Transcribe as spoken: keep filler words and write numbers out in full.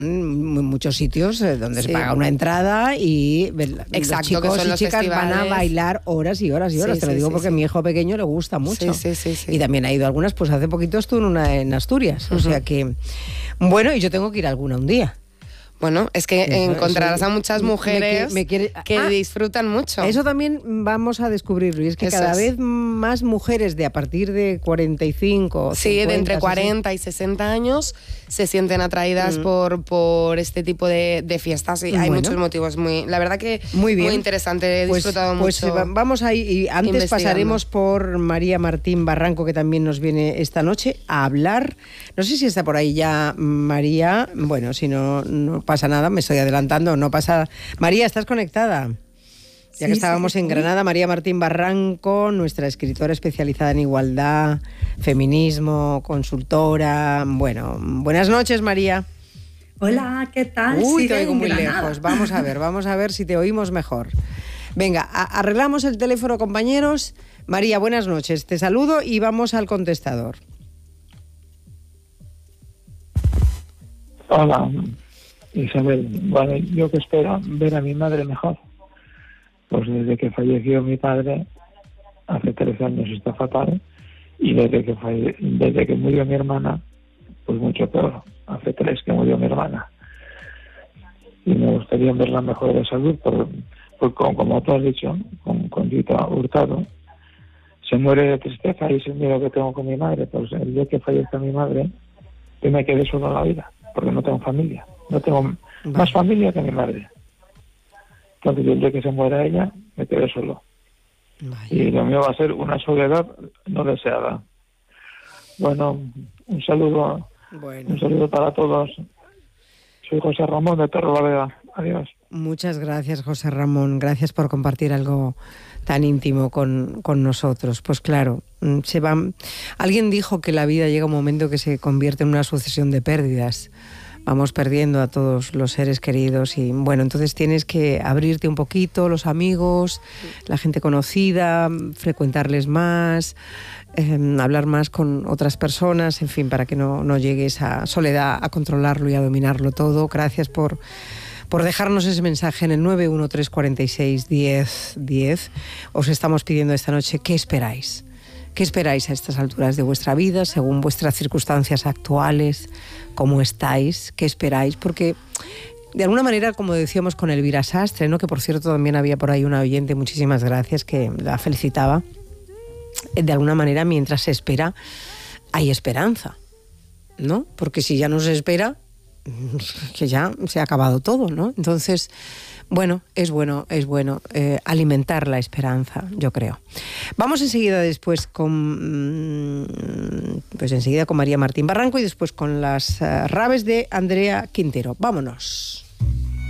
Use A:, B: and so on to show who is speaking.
A: muchos sitios donde
B: sí.
A: se paga una entrada y
B: Exacto,
A: los chicos
B: que son
A: y
B: los
A: chicas
B: festivales.
A: van a bailar horas y horas y horas.
B: Sí,
A: Te lo
B: sí,
A: digo
B: sí,
A: porque
B: sí.
A: a mi hijo pequeño le gusta mucho.
B: Sí, sí, sí, sí.
A: Y también ha ido a algunas, pues hace poquito estuvo en una en Asturias. Uh-huh. O sea que, bueno, y yo tengo que ir a alguna un día.
B: Bueno, es que eso, encontrarás eso, a muchas mujeres me, me quiere, que ah, disfrutan mucho.
A: Eso también vamos a descubrirlo. Y es que eso cada es. vez más mujeres de a partir de cuarenta y cinco...
B: Sí, cincuenta, de entre cuarenta y sesenta años se sienten atraídas mm. por, por este tipo de, de fiestas. Y bueno. Hay muchos motivos. Muy, la verdad que muy, bien. muy interesante. He
A: pues,
B: disfrutado
A: pues
B: mucho.
A: Pues vamos ahí. Y antes pasaremos por María Martín Barranco, que también nos viene esta noche a hablar. No sé si está por ahí ya María. Bueno, si no... no pasa nada, me estoy adelantando, no pasa... María, ¿estás conectada? Ya sí, que estábamos sí, en Granada, María Martín Barranco, nuestra escritora especializada en igualdad, feminismo, consultora... Bueno, buenas noches, María.
C: Hola, ¿qué tal?
A: Uy,
C: sí,
A: te oigo muy
C: Granada.
A: lejos. Vamos a ver, vamos a ver si te oímos mejor. Venga, arreglamos el teléfono, compañeros. María, buenas noches, te saludo y vamos al contestador.
D: Hola, Isabel. Bueno, yo que espero ver a mi madre mejor. Pues desde que falleció mi padre, hace tres años, está fatal. Y desde que falle, desde que murió mi hermana, pues mucho peor. Hace tres que murió mi hermana. Y me gustaría verla mejor de salud, por, por, como, como tú has dicho, con Conchita Hurtado. Se muere de tristeza y es el miedo que tengo con mi madre. Pues el día que fallezca mi madre, yo me quedé solo en la vida, porque no tengo familia. No tengo vale. más familia que mi madre. Entonces, el día que se muera ella, me quedé solo. Vale. Y lo mío va a ser una soledad no deseada. Bueno, un saludo, bueno. un saludo para todos. Soy José Ramón de Torrelavega. Adiós.
A: Muchas gracias, José Ramón. Gracias por compartir algo tan íntimo con, con nosotros. Pues claro, se va... alguien dijo que la vida llega un momento que se convierte en una sucesión de pérdidas. Vamos perdiendo a todos los seres queridos y bueno, entonces tienes que abrirte un poquito, los amigos, la gente conocida, frecuentarles más, eh, hablar más con otras personas, en fin, para que no, no llegue esa soledad a controlarlo y a dominarlo todo. Gracias por, por dejarnos ese mensaje en el nueve uno tres cuatro seis, diez, diez. Os estamos pidiendo esta noche, ¿qué esperáis? ¿Qué esperáis a estas alturas de vuestra vida, según vuestras circunstancias actuales? ¿Cómo estáis? ¿Qué esperáis? Porque, de alguna manera, como decíamos con Elvira Sastre, ¿no? Que por cierto también había por ahí una oyente, muchísimas gracias, que la felicitaba. De alguna manera, mientras se espera, hay esperanza, ¿no? Porque si ya no se espera, que ya se ha acabado todo, ¿no? Entonces... Bueno, es bueno, es bueno eh, alimentar la esperanza, yo creo. Vamos enseguida después con, pues enseguida con María Martín Barranco y después con las uh, raves de Andrea Quintero. Vámonos.